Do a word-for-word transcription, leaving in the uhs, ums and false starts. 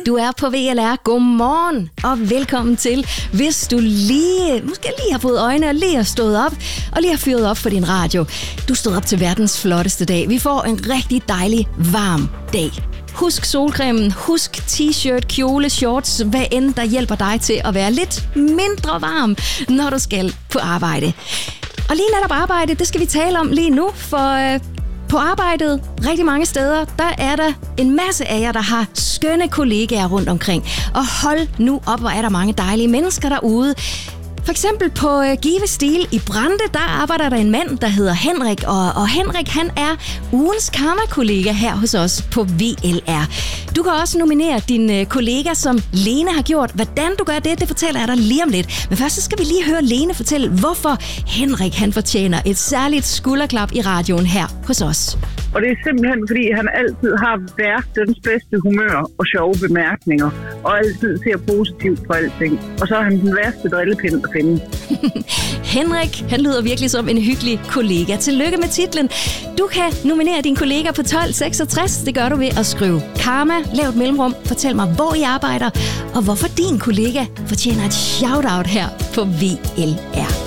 Du er på V L R. Godmorgen og velkommen til. Hvis du lige, måske lige har fået øjne og lige har stået op og lige har fyret op for din radio. Du stod op til verdens flotteste dag. Vi får en rigtig dejlig, varm dag. Husk solcremen, husk t-shirt, kjole, shorts, hvad end der hjælper dig til at være lidt mindre varm, når du skal på arbejde. Og lige netop arbejde, det skal vi tale om lige nu, for øh, på arbejdet rigtig mange steder, der er der en masse af jer, der har skønne kollegaer rundt omkring. Og hold nu op, hvor er der mange dejlige mennesker derude. For eksempel på uh, Give Stil i Brande, der arbejder der en mand, der hedder Henrik. Og, og Henrik, han er ugens karma-kollega her hos os på V L R. Du kan også nominere din uh, kollega, som Lene har gjort. Hvordan du gør det, det fortæller jeg dig lige om lidt. Men først så skal vi lige høre Lene fortælle, hvorfor Henrik han fortjener et særligt skulderklap i radioen her hos os. Og det er simpelthen, fordi han altid har verdens bedste humør og sjove bemærkninger, og altid ser positivt på alting. Og så er han den værste drillepind at finde. Henrik, han lyder virkelig som en hyggelig kollega. Tillykke med titlen. Du kan nominere din kollega på tolv seksogtres. Det gør du ved at skrive Karma, lav et mellemrum, fortæl mig, hvor I arbejder, og hvorfor din kollega fortjener et shout-out her på V L R.